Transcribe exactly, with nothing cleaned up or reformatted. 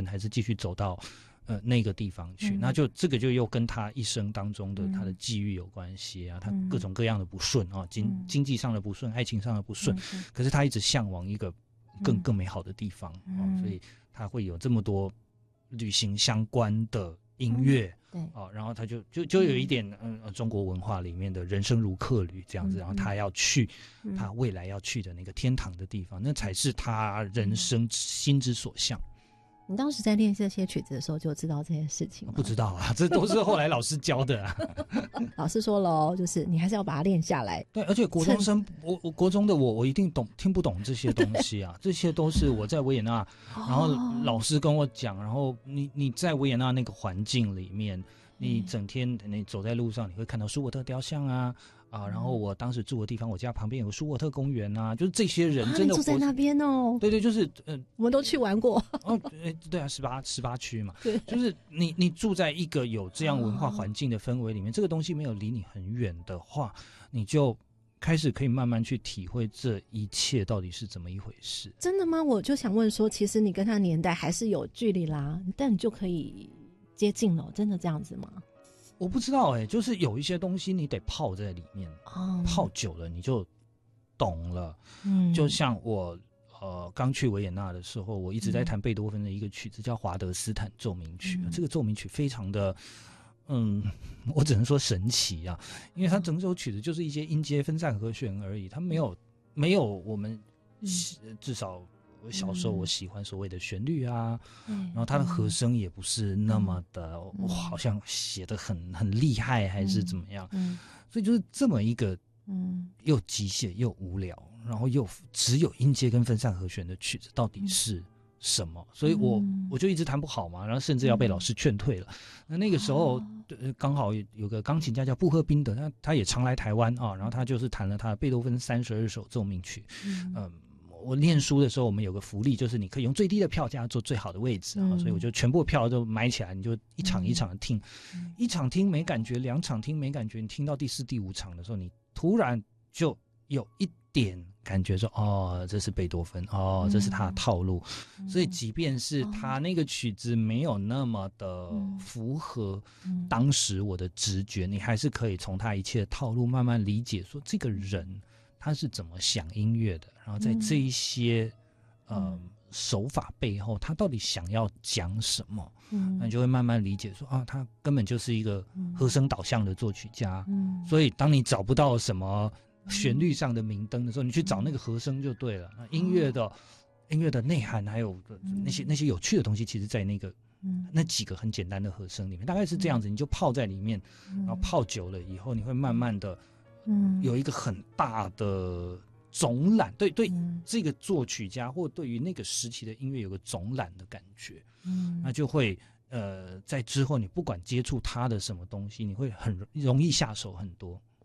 还是继续走到呃那个地方去、嗯、那就这个就又跟他一生当中的他的际遇有关系啊、嗯、他各种各样的不顺啊，经、嗯、经济上的不顺，爱情上的不顺、嗯、可是他一直向往一个更、嗯、更美好的地方、嗯啊、所以他会有这么多旅行相关的音乐、嗯、对、啊、然后他就就就有一点嗯、呃、中国文化里面的人生如客旅这样子、嗯、然后他要去、嗯、他未来要去的那个天堂的地方，那才是他人生心之所向。 你当时在练这些曲子的时候就知道这些事情吗？ 不知道啊，这都是后来老师教的、啊、 老师说了，就是你还是要把它练下来。 对，而且国中生我我国中的我我一定懂听不懂这些东西啊，这些都是我在维也纳然后老师跟我讲，然后你你在维也纳那个环境里面，你整天你走在路上你会看到舒伯特雕像啊啊，然后我当时住的地方，我家旁边有个舒伯特公园啊，就是这些人真的、啊、 住在那边哦。 对对，就是呃， 我们都去玩过。 哦，对啊，十八十八区嘛，对，就是你你住在一个有这样文化环境的氛围里面，哦、这个东西没有离你很远的话，你就开始可以慢慢去体会这一切到底是怎么一回事。 真的吗？我就想问说，其实你跟他年代还是有距离啦，但你就可以接近了，真的这样子吗？ 我不知道哎、欸，就是有一些东西你得泡在里面，哦、泡久了你就懂了。嗯，就像我呃刚去维也纳的时候，我一直在弹贝多芬的一个曲子，叫《华德斯坦奏鸣曲》。嗯、这个奏鸣曲非常的，嗯，我只能说神奇啊，因为它整首曲子就是一些音阶分散和弦而已，它没有没有我们、嗯、至少。小时候我喜欢所谓的旋律啊、嗯、然后它的和声也不是那么的、嗯哦、好像写得很很厉害还是怎么样、嗯、所以就是这么一个嗯又机械又无聊然后又只有音阶跟分散和弦的曲子到底是什么、嗯、所以我我就一直弹不好嘛，然后甚至要被老师劝退了、嗯、那那个时候刚好有个钢琴家叫布赫宾德，他他也常来台湾啊，然后他就是弹了他的贝多芬三十二首奏鸣曲。嗯、呃我念书的时候我们有个福利，就是你可以用最低的票价坐最好的位置、嗯、所以我就全部票都买起来，你就一场一场的听、嗯、一场听没感觉，两场听没感觉，你听到第四第五场的时候你突然就有一点感觉说哦这是贝多芬，哦这是他的套路、嗯、所以即便是他那个曲子没有那么的符合当时我的直觉、嗯、你还是可以从他一切的套路慢慢理解说这个人他是怎么想音乐的，然后在这一些、嗯、呃手法背后他到底想要讲什么，嗯，那你就会慢慢理解说啊，他根本就是一个和声导向的作曲家，嗯，所以当你找不到什么旋律上的明灯的时候，你去找那个和声就对了。嗯、音乐的、哦、音乐的内涵还有那些那些有趣的东西，其实在那个嗯那几个很简单的和声里面，大概是这样子，你就泡在里面，然后泡久了以后，你会慢慢的。嗯，有一个很大的总览，对对、嗯，这个作曲家或对于那个时期的音乐有个总览的感觉，嗯，那就会呃，在之后你不管接触他的什么东西，你会很容易下手很多。